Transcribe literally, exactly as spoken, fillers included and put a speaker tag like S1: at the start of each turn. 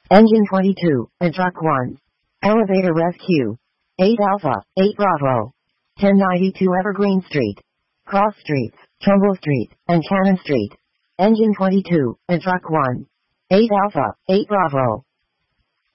S1: Engine twenty-two, and Truck one. Elevator rescue. eight Alpha, eight Bravo. ten ninety-two Evergreen Street. Cross Streets, Trumbull Street, and Cannon Street. Engine twenty-two, and Truck one. eight Alpha, eight Bravo.